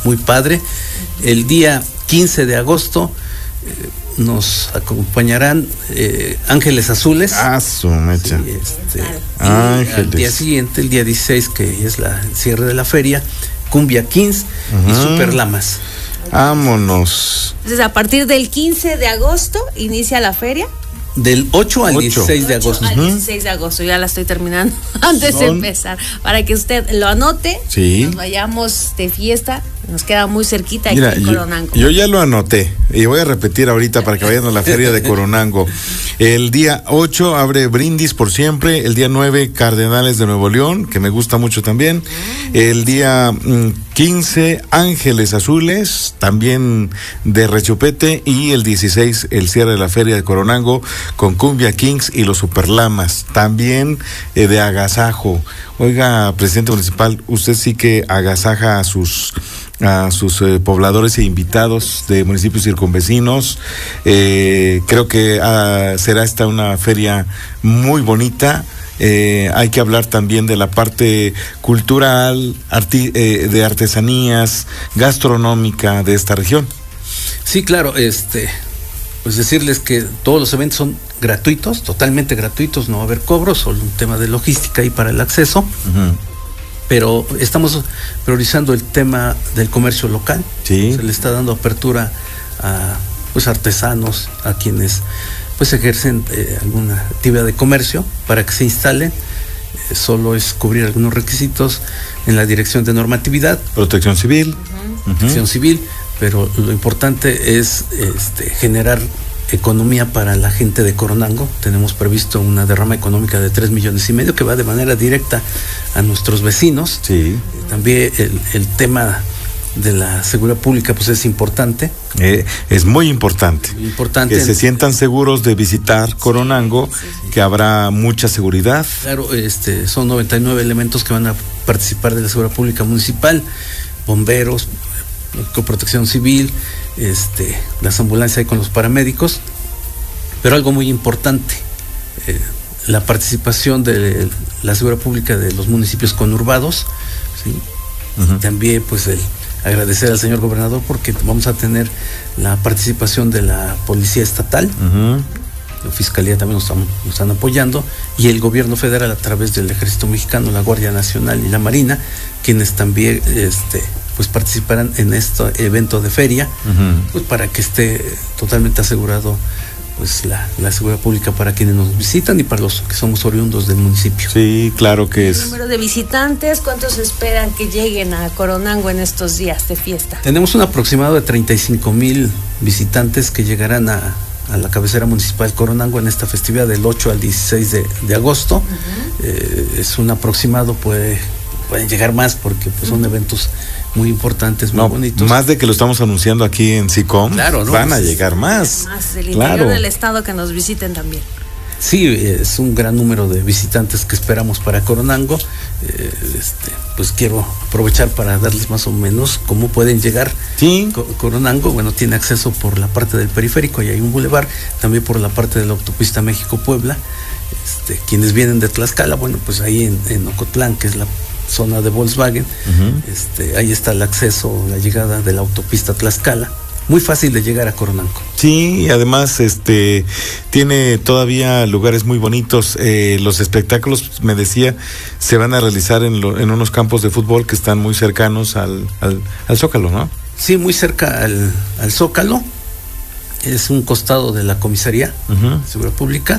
muy padre. El día 15 de agosto nos acompañarán Ángeles Azules. Su mecha. Sí, Ángeles. Al día siguiente, el día 16, que es el cierre de la feria, Cumbia Kings y Super Lamas. Vámonos. Entonces, a partir del 15 de agosto inicia la feria. Del 8 al 16 de agosto. Al 16 de agosto, ya la estoy terminando antes de empezar. Para que usted lo anote, nos vayamos de fiesta. Nos queda muy cerquita aquí en Coronango. Yo ya lo anoté y voy a repetir ahorita para que vayan a la feria de Coronango. El día 8 abre Brindis por siempre. El día 9 Cardenales de Nuevo León, que me gusta mucho también. El día 15 Ángeles Azules, también de Rechupete. Y el 16 el cierre de la feria de Coronango con Cumbia Kings y los Superlamas, también de agasajo. Oiga, presidente municipal, usted sí que agasaja a sus pobladores e invitados de municipios circunvecinos. Creo que será esta una feria muy bonita. Hay que hablar también de la parte cultural, de artesanías, gastronómica de esta región. Sí, claro, pues decirles que todos los eventos son gratuitos, totalmente gratuitos, no va a haber cobros, solo un tema de logística y para el acceso. Pero estamos priorizando el tema del comercio local. Sí. Se le está dando apertura a pues artesanos, a quienes pues ejercen alguna actividad de comercio para que se instalen. Solo es cubrir algunos requisitos en la Dirección de Normatividad, Protección Civil. Protección Civil, pero lo importante es generar economía para la gente de Coronango. Tenemos previsto una derrama económica de 3,5 millones que va de manera directa a nuestros vecinos. Sí. También el tema de la seguridad pública pues es importante. Es muy importante. Que se sientan seguros de visitar Coronango, que habrá mucha seguridad. Claro, son 99 elementos que van a participar de la seguridad pública municipal, bomberos, con Protección Civil, las ambulancias ahí con los paramédicos, pero algo muy importante, la participación de la seguridad pública de los municipios conurbados, ¿sí? Y también pues agradecer al señor gobernador porque vamos a tener la participación de la Policía Estatal, la Fiscalía también nos están apoyando, y el gobierno federal a través del Ejército Mexicano, la Guardia Nacional y la Marina, quienes también pues participarán en este evento de feria, pues para que esté totalmente asegurado pues la seguridad pública para quienes nos visitan y para los que somos oriundos del municipio. Sí, claro que es. ¿El número de visitantes? ¿Cuántos esperan que lleguen a Coronango en estos días de fiesta? Tenemos un aproximado de 35,000 visitantes que llegarán a la cabecera municipal Coronango en esta festividad del 8 al 16 de agosto. Es un aproximado, pueden llegar más porque pues son eventos muy importantes, muy bonitos. Más de que lo estamos anunciando aquí en SICOM, claro, ¿no? Van a llegar más. Más del interior del estado que nos visiten también. Sí, es un gran número de visitantes que esperamos para Coronango. Pues quiero aprovechar para darles más o menos cómo pueden llegar. Sí. Coronango, bueno, tiene acceso por la parte del periférico, y hay un bulevar, también por la parte de la autopista México-Puebla. Quienes vienen de Tlaxcala, bueno, pues ahí en Ocotlán, que es la zona de Volkswagen, ahí está el acceso, la llegada de la autopista Tlaxcala. Muy fácil de llegar a Coronango. Sí, y además tiene todavía lugares muy bonitos. Los espectáculos, me decía, se van a realizar en unos campos de fútbol que están muy cercanos al Zócalo, ¿no? Sí, muy cerca al Zócalo. Es un costado de la comisaría de Seguridad Pública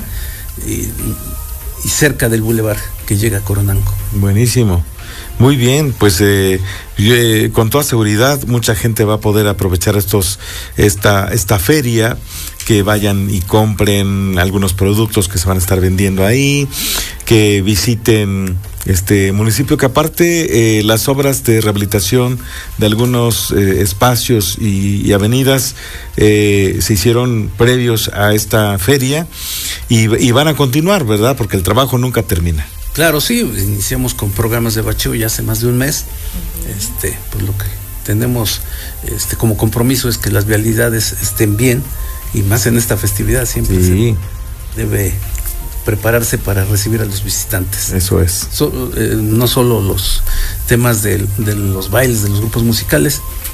y cerca del bulevar que llega a Coronango. Buenísimo. Muy bien, pues con toda seguridad mucha gente va a poder aprovechar esta feria, que vayan y compren algunos productos que se van a estar vendiendo ahí, que visiten este municipio, que aparte las obras de rehabilitación de algunos espacios y avenidas se hicieron previos a esta feria y van a continuar, ¿verdad? Porque el trabajo nunca termina. Claro, sí, iniciamos con programas de bacheo ya hace más de un mes. Pues lo que tenemos como compromiso es que las vialidades estén bien, y más en esta festividad siempre se debe prepararse para recibir a los visitantes. Eso es. No solo los temas de los bailes, de los grupos musicales,